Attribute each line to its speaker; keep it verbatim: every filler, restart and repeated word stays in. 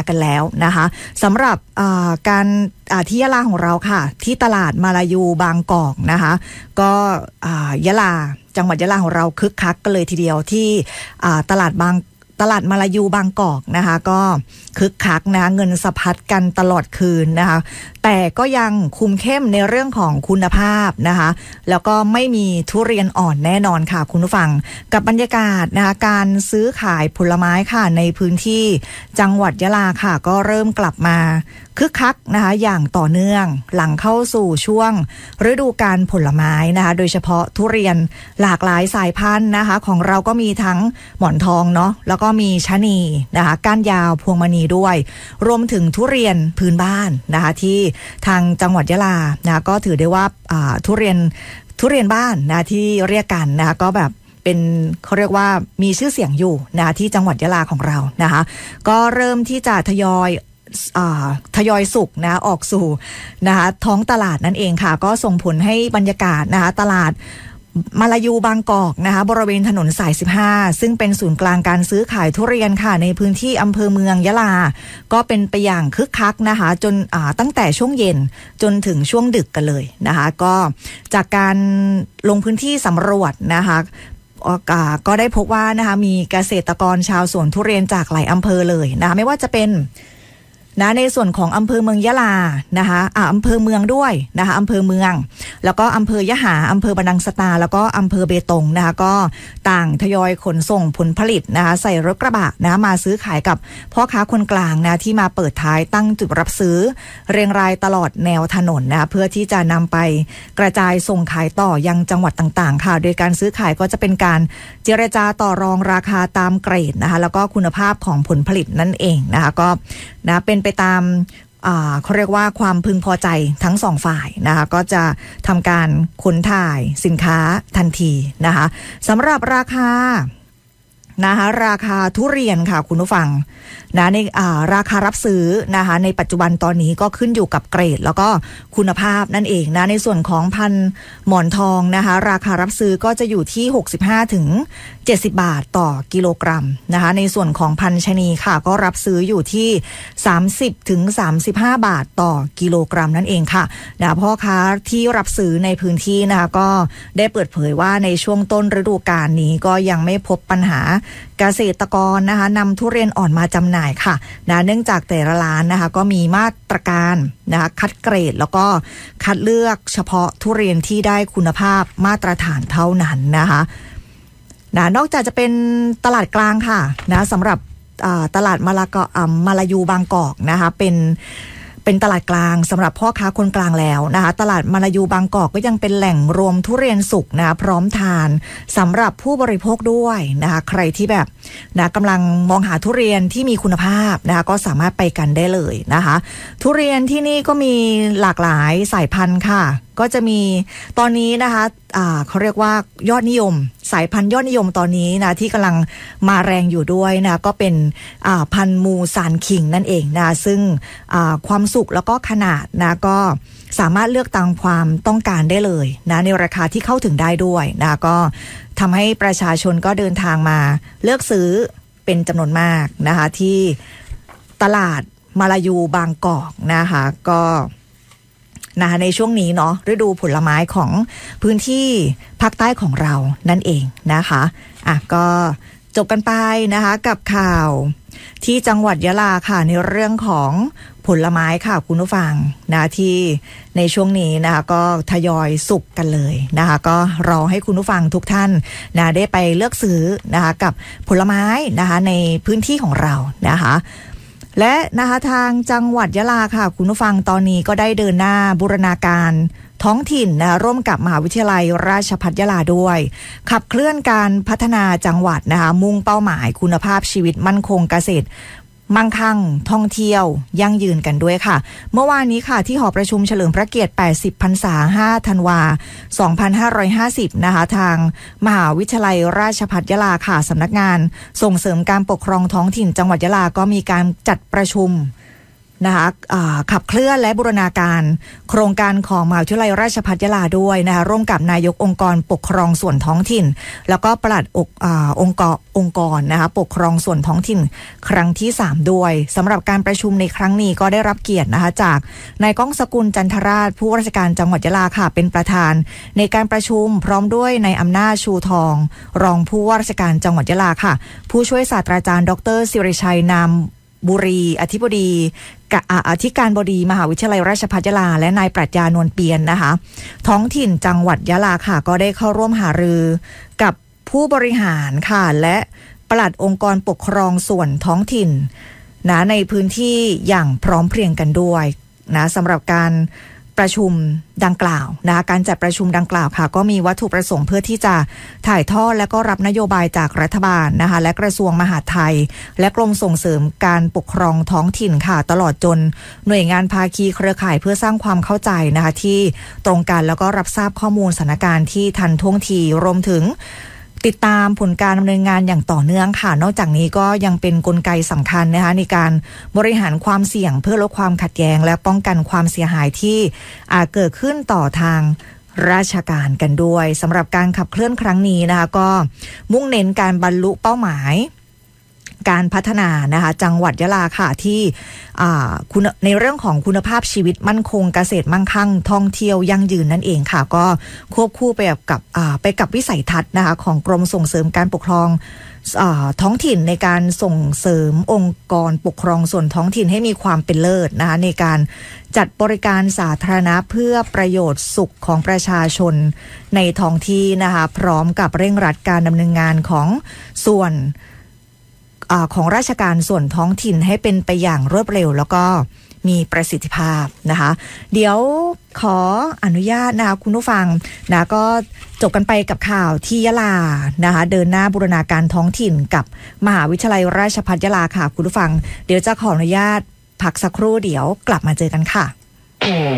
Speaker 1: กันแล้วนะคะสำหรับการที่ยะลาของเราค่ะที่ตลาดมาลายูบางกอกนะคะก็ยะลาจังหวัดยะลาของเราคึกคักกันเลยทีเดียวที่ตลาดบางตลาดมาลายูบางกอกนะคะก็คึกคักนะเงินสะพัดกันตลอดคืนนะคะแต่ก็ยังคุมเข้มในเรื่องของคุณภาพนะคะแล้วก็ไม่มีทุเรียนอ่อนแน่นอนค่ะคุณผู้ฟังกับบรรยากาศนะคะการซื้อขายผลไม้ค่ะในพื้นที่จังหวัดยะลาค่ะก็เริ่มกลับมาคึกคักนะคะอย่างต่อเนื่องหลังเข้าสู่ช่วงฤดูกาลผลไม้นะคะโดยเฉพาะทุเรียนหลากหลายสายพันธุ์นะคะของเราก็มีทั้งหมอนทองเนาะแล้วก็มีชะนีนะคะก้านยาวพวงมณีด้วยรวมถึงทุเรียนพื้นบ้านนะคะที่ทางจังหวัดยะลานะก็ถือได้ว่าทุเรียนทุเรียนบ้านนะที่เรียกกันนะคะก็แบบเป็นเขาเรียกว่ามีชื่อเสียงอยู่นะที่จังหวัดยะลาของเรานะคะก็เริ่มที่จะทยอยทยอยสุกนะออกสู่นะคะท้องตลาดนั่นเองค่ะก็ส่งผลให้บรรยากาศนะคะตลาดมาลายูบางกอกนะคะบริเวณถนนสายสิบห้าซึ่งเป็นศูนย์กลางการซื้อขายทุเรียนค่ะในพื้นที่อำเภอเมืองยะลาก็เป็นไปอย่างคึกคักนะคะจนตั้งแต่ช่วงเย็นจนถึงช่วงดึกกันเลยนะคะก็จากการลงพื้นที่สำรวจนะคะก็ได้พบว่านะคะมีเกษตรกรชาวสวนทุเรียนจากหลายอำเภอเลยนะคะไม่ว่าจะเป็นนะในส่วนของอำเภอเมืองยะลานะคะอ่าอำเภอเมืองด้วยนะคะอำเภอเมืองแล้วก็อำเภอยะหาอำเภอบันดังสตาแล้วก็อำเภอเบตงนะคะก็ต่างทยอยขนส่งผลผลิตนะคะใส่รถกระบะนะมาซื้อขายกับพ่อค้าคนกลางนะที่มาเปิดท้ายตั้งจุดรับซื้อเรียงรายตลอดแนวถนนนะคะเพื่อที่จะนำไปกระจายส่งขายต่อยังจังหวัดต่างๆค่ะโดยการซื้อขายก็จะเป็นการเจรจาต่อรองราคาตามเกรดนะคะแล้วก็คุณภาพของผลผลิตนั่นเองนะคะก็นะเป็นไปตามเขาเรียกว่าความพึงพอใจทั้งสองฝ่ายนะคะก็จะทำการขนถ่ายสินค้าทันทีนะคะสำหรับราคานะคะราคาทุเรียนค่ะคุณผู้ฟังนะในราคารับซื้อนะคะในปัจจุบันตอนนี้ก็ขึ้นอยู่กับเกรดแล้วก็คุณภาพนั่นเองนะในส่วนของพันธุ์หมอนทองนะคะราคารับซื้อก็จะอยู่ที่หกสิบห้าถึงเจ็ดสิบบาทต่อกิโลกรัมนะคะในส่วนของพันธุ์ชะนีค่ะก็รับซื้ออยู่ที่สามสิบถึงสามสิบห้าบาทต่อกิโลกรัมนั่นเองค่ะนะพ่อค้าที่รับซื้อในพื้นที่นะคะก็ได้เปิดเผยว่าในช่วงต้นฤดูกาลนี้ก็ยังไม่พบปัญหาเกษตรกรนะคะนำทุเรียนอ่อนมาจำหน่ายค่ะนะเนื่องจากแต่ละร้านนะคะก็มีมาตรการนะคะคัดเกรดแล้วก็คัดเลือกเฉพาะทุเรียนที่ได้คุณภาพมาตรฐานเท่านั้นนะคะนะนอกจากจะเป็นตลาดกลางค่ะนะสำหรับตลาดมาลากอมาลายูบางกอกนะคะเป็นเป็นตลาดกลางสำหรับพ่อค้าคนกลางแล้วนะคะตลาดมาลายูบางกอกก็ยังเป็นแหล่งรวมทุเรียนสุกนะคะพร้อมทานสำหรับผู้บริโภคด้วยนะคะใครที่แบบนะกำลังมองหาทุเรียนที่มีคุณภาพนะคะก็สามารถไปกันได้เลยนะคะทุเรียนที่นี่ก็มีหลากหลายสายพันธุ์ค่ะก็จะมีตอนนี้นะคะอ่าเขาเรียกว่ายอดนิยมสายพันธุ์ยอดนิยมตอนนี้นะที่กำลังมาแรงอยู่ด้วยนะก็เป็นอ่าพันธุ์มูซานคิงนั่นเองนะซึ่งอ่าความสุกแล้วก็ขนาดนะก็สามารถเลือกตามความต้องการได้เลยนะในราคาที่เข้าถึงได้ด้วยนะก็ทำให้ประชาชนก็เดินทางมาเลือกซื้อเป็นจำนวนมากนะคะที่ตลาดมาลายูบางกอกนะคะก็นะคะในช่วงนี้เนาะฤดูผลไม้ของพื้นที่ภาคใต้ของเรานั่นเองนะคะอ่ะก็จบกันไปนะคะกับข่าวที่จังหวัดยะลาค่ะในเรื่องของผลไม้ค่ะคุณผู้ฟังนะที่ในช่วงนี้นะคะก็ทยอยสุกกันเลยนะคะก็รอให้คุณผู้ฟังทุกท่านนะได้ไปเลือกซื้อนะคะกับผลไม้นะคะในพื้นที่ของเรานะคะและนะคะทางจังหวัดยะลาค่ะคุณผู้ฟังตอนนี้ก็ได้เดินหน้าบูรณาการท้องถิ่นนะร่วมกับมหาวิทยาลัยราชภัฏยะลาด้วยขับเคลื่อนการพัฒนาจังหวัดนะคะมุ่งเป้าหมายคุณภาพชีวิตมั่นคงเกษตรมั่งคั่งท่องเที่ยวยั่งยืนกันด้วยค่ะเมื่อวานนี้ค่ะที่หอประชุมเฉลิมพระเกียรติแปดสิบพรรษาห้าธันวาสองพันห้าร้อยห้าสิบนะคะทางมหาวิทยาลัยราชภัฏยะลาค่ะสำนักงานส่งเสริมการปกครองท้องถิ่นจังหวัดยะลาก็มีการจัดประชุมนะคะขับเคลื่อนและบูรณาการโครงการของมหาวิทยาลัยราชภัฏยะลาด้วยนะคะร่วมกับนายกองค์กรปกครองส่วนท้องถิ่นแล้วก็ปลัดอกอาองค์กรองค์กรนะคะปกครองส่วนท้องถิ่นครั้งที่สามด้วยสำหรับการประชุมในครั้งนี้ก็ได้รับเกียรตินะคะจากนายก้องสกุลจันทราชผู้ว่าราชการจังหวัดยะลาค่ะเป็นประธานในการประชุมพร้อมด้วยนายอำนาจชูทองรองผู้ว่าราชการจังหวัดยะลาค่ะผู้ช่วยศาสตราจารย์ดรศิริชัยนามบุรีอธิบดีอธิการบดีมหาวิทยาลัยราชภัฏยะลาและนายปรัชญานวลเปียนนะคะท้องถิ่นจังหวัดยะลาค่ะก็ได้เข้าร่วมหารือกับผู้บริหารค่ะและปลัดองค์กรปกครองส่วนท้องถิ่นนะในพื้นที่อย่างพร้อมเพรียงกันด้วยนะสำหรับการประชุมดังกล่าวนะคะการจัดประชุมดังกล่าวค่ะก็มีวัตถุประสงค์เพื่อที่จะถ่ายทอดและก็รับนโยบายจากรัฐบาลนะคะและกระทรวงมหาดไทยและกรมส่งเสริมการปกครองท้องถิ่นค่ะตลอดจนหน่วยงานภาคีเครือข่ายเพื่อสร้างความเข้าใจนะคะที่ตรงกันแล้วก็รับทราบข้อมูลสถานการณ์ที่ทันท่วงทีรวมถึงติดตามผลการดำเนินงานอย่างต่อเนื่องค่ะนอกจากนี้ก็ยังเป็นกลไกสำคัญนะคะในการบริหารความเสี่ยงเพื่อลดความขัดแย้งและป้องกันความเสียหายที่อาจเกิดขึ้นต่อทางราชการกันด้วยสำหรับการขับเคลื่อนครั้งนี้นะคะก็มุ่งเน้นการบรรลุเป้าหมายการพัฒนานะคะจังหวัดยะลาค่ะที่คุณในเรื่องของคุณภาพชีวิตมั่นคงเกษตรมั่งคั่งท่องเที่ยวยั่งยืนนั่นเองค่ะก็ควบคู่ไปกับไปกับวิสัยทัศน์นะคะของกรมส่งเสริมการปกครองท้องถิ่นในการส่งเสริมองค์กรปกครองส่วนท้องถิ่นให้มีความเป็นเลิศนะคะในการจัดบริการสาธารณะเพื่อประโยชน์สุขของประชาชนในท้องที่นะคะพร้อมกับเร่งรัดการดำเนินงานของส่วนของราชการส่วนท้องถิ่นให้เป็นไปอย่างรวดเร็วแล้วก็มีประสิทธิภาพนะคะเดี๋ยวขออนุญาตนะคะคุณผู้ฟังนะก็จบกันไปกับข่าวที่ยะลานะคะเดินหน้าบูรณาการท้องถิ่นกับมหาวิทยาลัยราชภัฏยะลาค่ะคุณผู้ฟังเดี๋ยวจะขออนุญาตพักสักครู่เดี๋ยวกลับมาเจอกันค่ะ